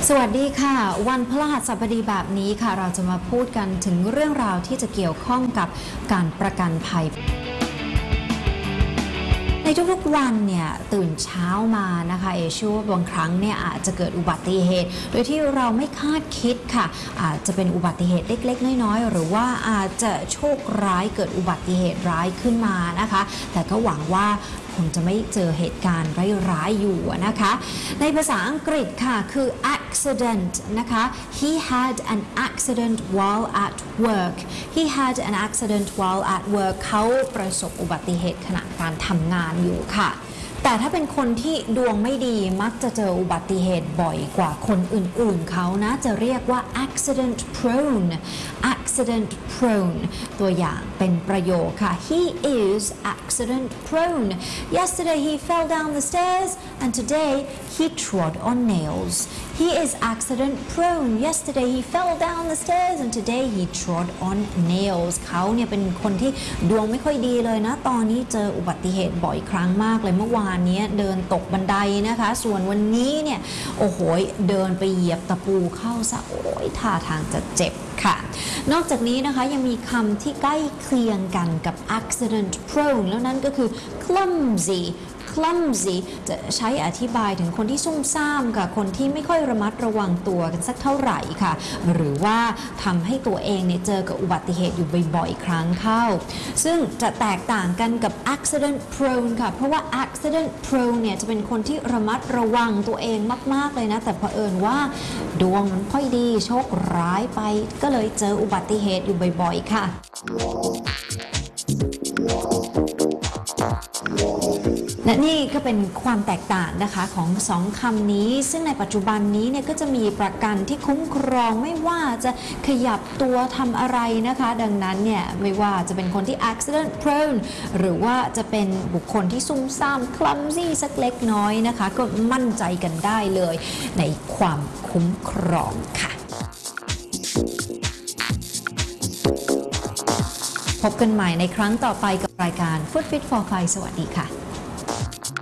สวัสดีค่ะวันพฤหัสบดีแบบนี้ค่ะเราจะมาพูดกันถึงเรื่องราวที่จะเกี่ยวข้องกับการประกันภัยในทุกๆวันเนี่ยตื่นเช้ามานะคะเชื่อว่าบางครั้งเนี่ยอาจจะเกิดอุบัติเหตุโดยที่เราไม่คาดคิดค่ะอาจจะเป็นอุบัติเหตุเล็กๆน้อยๆหรือว่าอาจจะโชคร้ายเกิดอุบัติเหตุร้ายขึ้นมานะคะแต่ก็หวังว่าคงจะไม่เจอเหตุการณ์ร้ายๆอยู่นะคะในภาษาอังกฤษค่ะคือ accident นะคะ he had an accident while at work he had an accident while at work เขาประสบอุบัติเหตุขณะการทำงานอยู่ค่ะแต่ถ้าเป็นคนที่ดวงไม่ดีมักจะเจออุบัติเหตุบ่อยกว่าคนอื่นๆเขานะจะเรียกว่า accident prone ตัวอย่างเป็นประโยคค่ะ he is accident prone yesterday he fell down the stairs and today he trod on nails he is accident prone yesterday he fell down the stairs and today he trod on nails เขาเนี่ยเป็นคนที่ดวงไม่ค่อยดีเลยนะตอนนี้เจออุบัติเหตุบ่อยครั้งมากเลยเมื่อวานนี้เดินตกบันไดนะคะส่วนวันนี้เนี่ยโอ้โหเดินไปเหยียบตะปูเข้าซะโอ้ยท่าทางจะเจ็บค่ะนอกจากนี้นะคะยังมีคำที่ใกล้เคียงกันกับ accident prone แล้วนั่นก็คือ clumsy จะใช้อธิบายถึงคนที่ซุ่มซ่ามค่ะคนที่ไม่ค่อยระมัดระวังตัวกันสักเท่าไหร่ค่ะหรือว่าทำให้ตัวเองเนี่ยเจอกับอุบัติเหตุอยู่บ่อยๆครั้งเข้าซึ่งจะแตกต่างกันกับ accident prone ค่ะเพราะว่า accident prone เนี่ยจะเป็นคนที่ระมัดระวังตัวเองมากๆเลยนะแต่เผอิญว่าดวงมันค่อยดีโชคร้ายไปก็เลยเจออุบัติเหตุอยู่บ่อยๆค่ะและนี่ก็เป็นความแตกต่างนะคะของสองคำนี้ซึ่งในปัจจุบันนี้เนี่ยก็จะมีประกันที่คุ้มครองไม่ว่าจะขยับตัวทำอะไรนะคะดังนั้นเนี่ยไม่ว่าจะเป็นคนที่ accident prone หรือว่าจะเป็นบุคคลที่ซุ่มซ่าม clumsy สักเล็กน้อยนะคะก็มั่นใจกันได้เลยในความคุ้มครองค่ะพบกันใหม่ในครั้งต่อไปกับรายการ Food Fit for Five สวัสดีค่ะ